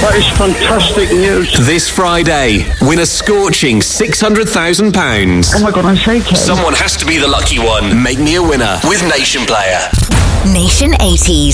That is fantastic news. This Friday, win a scorching £600,000. Oh my God, I'm shaking. Someone has to be the lucky one. Make me a winner with Nation Player. Nation 80s.